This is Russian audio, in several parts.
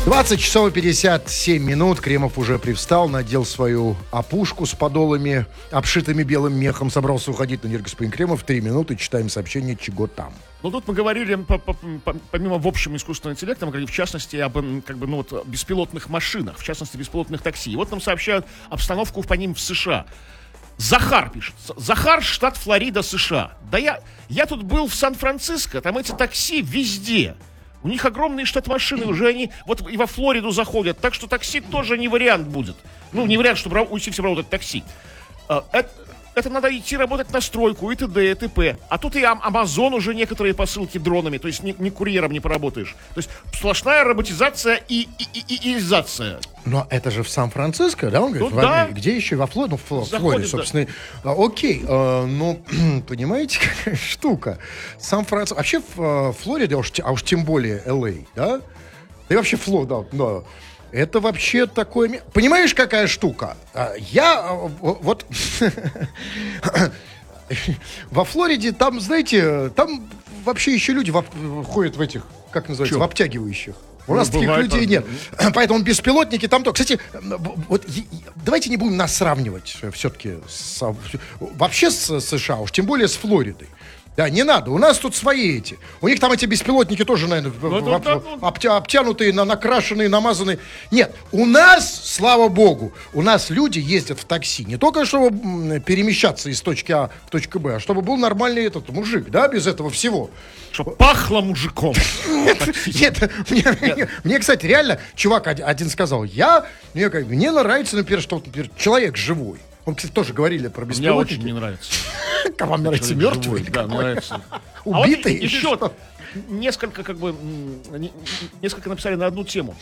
20 часов и 57 минут. Кремов уже привстал, надел свою опушку с подолами, обшитыми белым мехом. Собрался уходить. Но нет, господин Кремов, 3 минуты, читаем сообщение, чего там. Ну, тут мы говорили, помимо в общем искусственного интеллекта, мы говорили, в частности, об беспилотных машинах, в частности, беспилотных такси. И вот нам сообщают обстановку по ним в США. Захар пишет. Захар, штат Флорида, США. Да я тут был в Сан-Франциско, там эти такси везде. У них огромные штат-машины, уже они вот и во Флориду заходят, так что такси тоже не вариант будет. Ну, не вариант, чтобы уйти все работать такси. Это надо идти работать на стройку, и т.д., и т.п. А тут и Амазон уже некоторые посылки дронами, то есть ни курьером не поработаешь. То есть сплошная роботизация и изация. Но это же в Сан-Франциско, да, он говорит? Ну, да. Где еще? Во Флориде? Ну, в Флориде, собственно. Да. Окей, ну, понимаете, какая штука? Сан-Франциско, вообще в Флориде, а уж тем более Л.А., да? Да и вообще Флорида, да. Это вообще такое... Понимаешь, какая штука? Вот... Во Флориде, там, знаете, там вообще еще люди ходят в этих, как называется, в обтягивающих. У нас таких людей нет. Поэтому беспилотники там только... Кстати, вот давайте не будем нас сравнивать все-таки вообще с США, уж тем более с Флоридой. Да, не надо, у нас тут свои эти. У них там эти беспилотники тоже, наверное, обтянутые, накрашенные, намазанные. Нет, у нас, слава богу, у нас люди ездят в такси. Не только чтобы перемещаться из точки А в точку Б, а чтобы был нормальный этот мужик, да, без этого всего. Чтобы пахло мужиком. Нет, мне, кстати, реально, чувак один сказал, мне нравится, например, что человек живой. Он, кстати, тоже говорили про беспилотники. Мне очень не нравится. Вам нравится мертвый? Да, нравится. Убитый? Еще несколько написали на одну тему.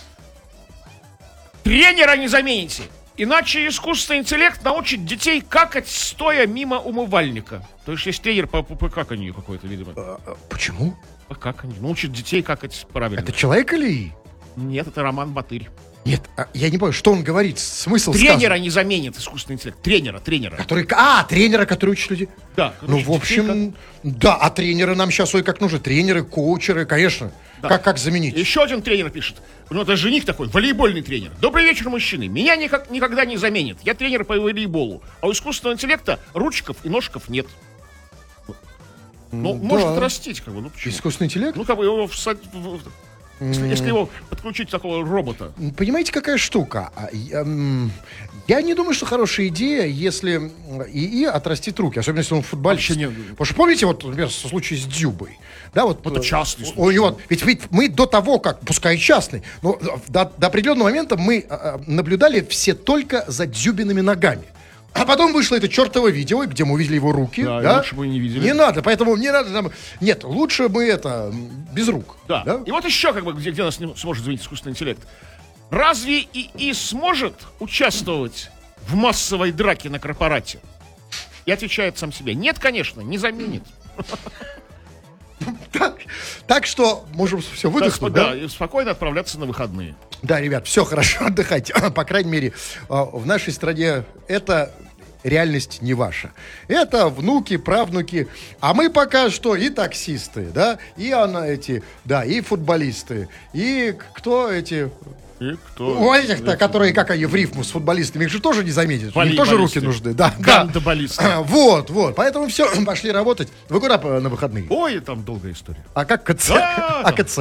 Тренера не замените, иначе искусственный интеллект научит детей какать, стоя мимо умывальника. То есть есть тренер по каканью какой-то, видимо. Почему? По каканью. Научит детей какать правильно. Это человек или? Нет, это Роман Батырь. Нет, я не понял, что он говорит, смысл тренера сказан. Не заменит искусственный интеллект. Тренера. Тренера, который учит людей. Да. Ну, в общем, да, а тренеры нам сейчас, как нужны. Тренеры, коучеры, конечно. Да. Как заменить? Еще один тренер пишет. Ну, это жених такой, волейбольный тренер. Добрый вечер, мужчины. Меня никогда не заменит. Я тренер по волейболу. А у искусственного интеллекта ручков и ножков нет. Ну, может растить, как бы. Ну, почему? Искусственный интеллект? Ну, как бы его если его подключить такого робота. Понимаете, какая штука? Я не думаю, что хорошая идея, если ИИ отрастит руки, особенно если он футболист. Потому что помните, вот, например, случай с Дзюбой. Да, вот, это частный случай. Ведь мы до того, как, пускай частный, но до определенного момента мы наблюдали все только за Дзюбиными ногами. А потом вышло это чертово видео, где мы увидели его руки. Да? Лучше бы не видели. Не надо, поэтому не надо. Нет, лучше бы без рук. Да. И вот еще, где нас не сможет заменить искусственный интеллект. Разве ИИ сможет участвовать в массовой драке на корпорате? И отвечает сам себе. Нет, конечно, не заменит. Так что можем все выдохнуть, да? Да, и спокойно отправляться на выходные. Да, ребят, все хорошо, отдыхайте. По крайней мере, в нашей стране это реальность не ваша. Это внуки, правнуки. А мы пока что и таксисты, да, и и футболисты, и кто эти... У этих-то, которые, как они в рифму с футболистами, их же тоже не заметят. Им тоже руки нужны. Да. Вот. Поэтому все, пошли работать. Вы куда на выходные? Ой, там долгая история. А как КЦ? А КЦ?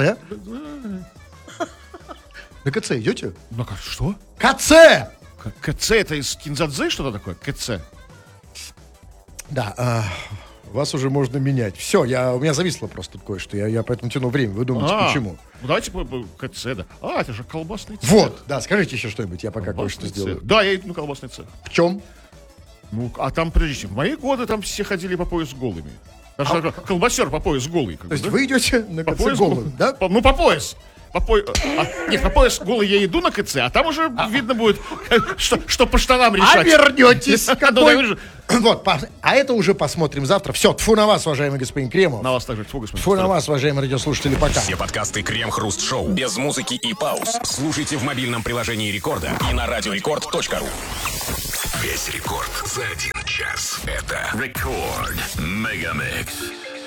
На КЦ идете? Ну как, что? КЦ! КЦ это из Кинзадзы что-то такое? КЦ. Да, вас уже можно менять. Все, у меня зависло просто тут кое-что. Я поэтому тяну время. Вы думаете, почему? Ну, давайте КЦ, да. Это же колбасный цех. Вот, да, скажите еще что-нибудь, я пока кое-что сделаю. Да, я иду на колбасный цех. В чем? Ну, а там, подождите, в мои годы там все ходили по пояс голыми. Даже колбасер по пояс голый. То есть вы идете на КЦ голым, да? Ну, по пояс. Нет, по пояс голый я иду на КЦ, а там уже видно будет, что по штанам решать. А вернетесь. Вот, а это уже посмотрим завтра. Все, тьфу на вас, уважаемый господин Кремов. На вас также тьфу, господин. Тьфу на вас, уважаемые радиослушатели, пока. Все подкасты Крем-Хруст-Шоу без музыки и пауз слушайте в мобильном приложении Рекорда и на радиорекорд.ру. Весь рекорд за 1 час. Это Рекорд Мегамикс.